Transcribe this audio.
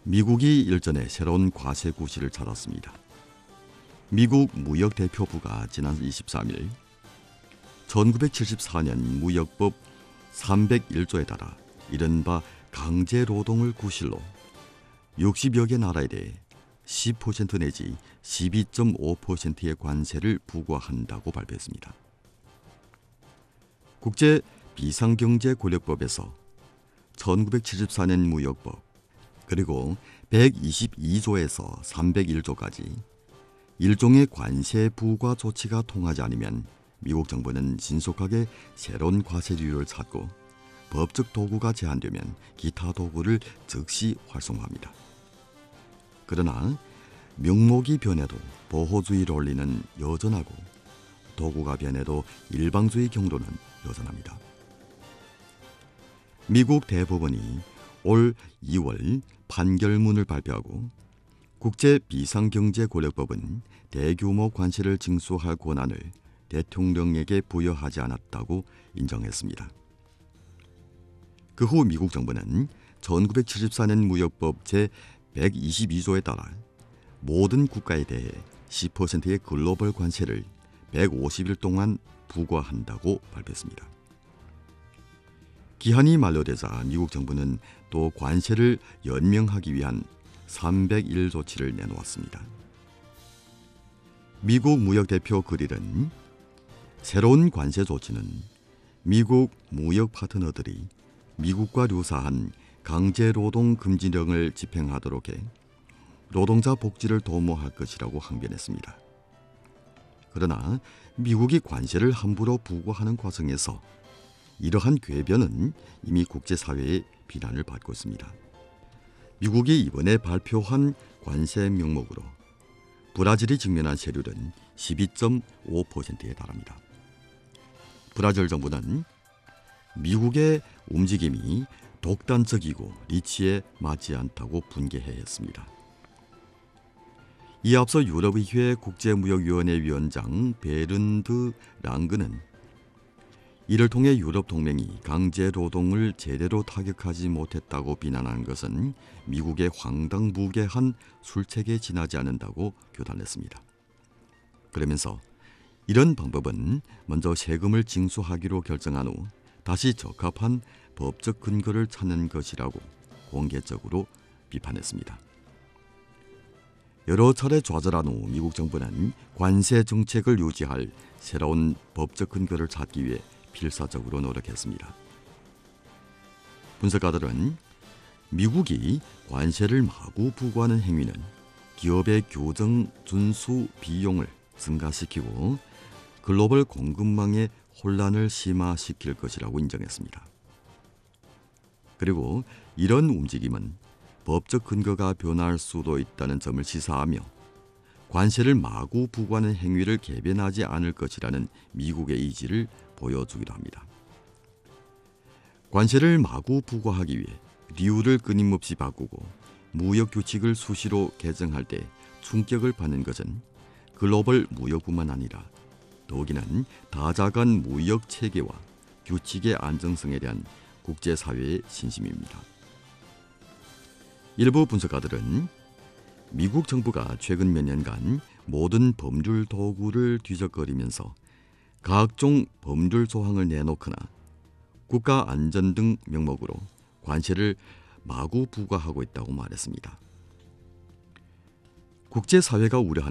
미국이 일전에 새로운 과세 구실을 찾았습니다. 미국 무역대표부가 지난 23일 1974년 무역법 301조에 따라 이른바 강제노동을 구실로 60여 개 나라에 대해 10% 내지 12.5%의 관세를 부과한다고 발표했습니다. 국제 비상경제권력법에서 1974년 무역법 그리고 122조에서 301조까지 일종의 관세 부과 조치가 통하지 않으면 미국 정부는 신속하게 새로운 과세류를 찾고 법적 도구가 제한되면 기타 도구를 즉시 활성화합니다. 그러나 명목이 변해도 보호주의 논리는 여전하고 도구가 변해도 일방주의 경로는 여전합니다. 미국 대법원이 올 2월 판결문을 발표하고 국제 비상경제권력법은 대규모 관세를 징수할 권한을 대통령에게 부여하지 않았다고 인정했습니다. 그 후 미국 정부는 1974년 무역법 제122조에 따라 모든 국가에 대해 10%의 글로벌 관세를 150일 동안 부과한다고 발표했습니다. 기한이 만료되자 미국 정부는 또 관세를 연명하기 위한 301 조치를 내놓았습니다. 미국 무역대표 그릴은 새로운 관세 조치는 미국 무역 파트너들이 미국과 유사한 강제노동 금지령을 집행하도록 해 노동자 복지를 도모할 것이라고 항변했습니다. 그러나 미국이 관세를 함부로 부과하는 과정에서 이러한 궤변은 이미 국제사회의 비난을 받고 있습니다. 미국이 이번에 발표한 관세 명목으로 브라질이 직면한 세율은 12.5%에 달합니다. 브라질 정부는 미국의 움직임이 독단적이고 리치에 맞지 않다고 분개했습니다. 이에 앞서 유럽의회 국제무역위원회 위원장 베른드 랑그는 이를 통해 유럽 동맹이 강제노동을 제대로 타격하지 못했다고 비난한 것은 미국의 황당무계한 술책에 지나지 않는다고 교단했습니다. 그러면서 이런 방법은 먼저 세금을 징수하기로 결정한 후 다시 적합한 법적 근거를 찾는 것이라고 공개적으로 비판했습니다. 여러 차례 좌절한 후 미국 정부는 관세 정책을 유지할 새로운 법적 근거를 찾기 위해 필사적으로 노력했습니다. 분석가들은 미국이 관세를 마구 부과하는 행위는 기업의 교정 준수 비용을 증가시키고 글로벌 공급망의 혼란을 심화시킬 것이라고 인정했습니다. 그리고 이런 움직임은 법적 근거가 변할 수도 있다는 점을 시사하며 관세를 마구 부과하는 행위를 개변하지 않을 것이라는 미국의 의지를 보여주기도 합니다. 관세를 마구 부과하기 위해 류를 끊임없이 바꾸고 무역 규칙을 수시로 개정할 때 충격을 받는 것은 글로벌 무역뿐만 아니라 더욱이는 다자간 무역 체계와 규칙의 안정성에 대한 국제사회의 신심입니다. 일부 분석가들은 미국 정부가 최근 몇 년간 모든 법률 도구를 뒤적거리면서 각종 법률 조항을 내놓거나 국가 안전 등 명목으로 관세를 마구 부과하고 있다고 말했습니다. 국제사회가 우려하는